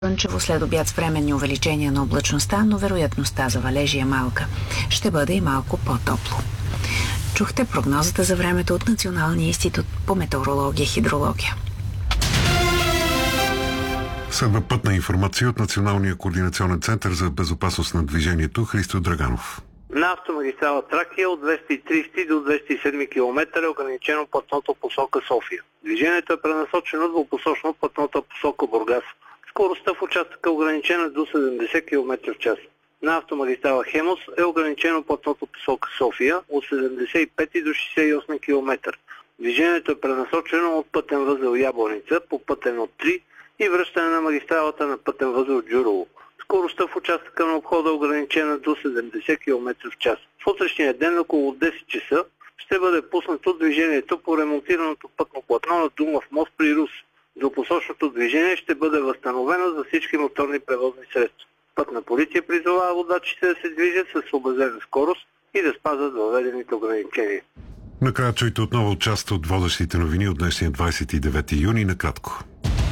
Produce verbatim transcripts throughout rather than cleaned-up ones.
Слънчево след обяд с временни увеличения на облачността, но вероятността за валежи е малка. Ще бъде и малко по-топло. Чухте прогнозата за времето от Националния институт по метеорология и хидрология. Следва пътна информация от Националния координационен център за безопасност на движението. Христо Драганов. На автомагистрала Тракия от двеста и тридесет до двеста и седем километра е ограничено платното посока София. Движението е пренасочено двупосочно платното посока Бургас. Скоростта в участъка е ограничена до седемдесет километра в час. На автомагистрала Хемус е ограничено платното посока София от седемдесет и пет до шестдесет и осем километра. Движението е пренасочено от пътен възел Ябланица по пътен от три и връщане на магистралата на пътен възел Джурово. Скоростта в участъка на обхода е ограничена до седемдесет километра в час. В утрешния ден около десет часа ще бъде пуснато движението по ремонтираното пътно платно на Дунав мост при Русе. Двупосочното движение ще бъде възстановено за всички моторни превозни средства. Пътна полиция призовава водачите да се движат с съобразена скорост и да спазват въведените ограничения. Накрая чуйте отново част от водещите новини от днешния двадесет и девети юни. Накратко.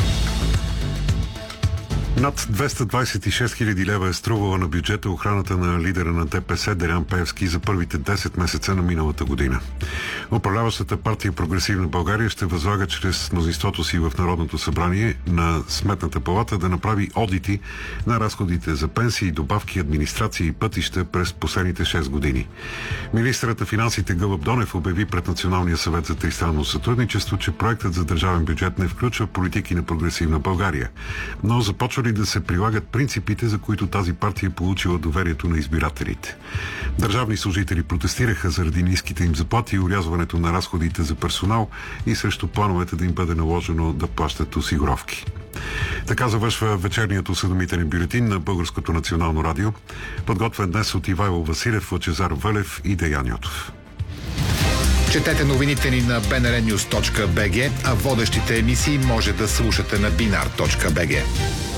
Над двеста двадесет и шест хиляди лева е струвала на бюджета охраната на лидера на ДПС Делян Пеевски за първите десет месеца на миналата година. Управляващата партия Прогресивна България ще възлага чрез мнозинството си в Народното събрание на Сметната палата да направи одити на разходите за пенсии, добавки, администрация и пътища през последните шест години. Министърът на финансите Гълъб Донев обяви пред Националния съвет за тристранно сътрудничество, че проектът за държавен бюджет не включва политики на Прогресивна България, но започва да се прилагат принципите, за които тази партия е получила доверието на избирателите. Държавни служители протестираха заради ниските им заплати и урязването на разходите за персонал и срещу плановете да им бъде наложено да плащат осигуровки. Така завършва вечерният осведомителен бюлетин на Българското национално радио, подготвен днес от Ивайло Василев, Лъчезар Вълев и Деян Йотов. Четете новините ни на би ен ар нюз точка би джи, а водещите емисии може да слушате на бинар точка би джи.